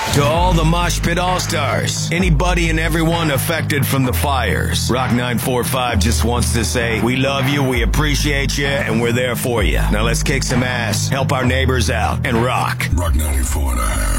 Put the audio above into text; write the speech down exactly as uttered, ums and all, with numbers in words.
To all the Mosh Pit All-Stars, anybody and everyone affected from the fires, Rock nine forty-five just wants to say, we love you, we appreciate you, and we're there for you. Now let's kick some ass, help our neighbors out, and rock. Rock ninety-four and a half.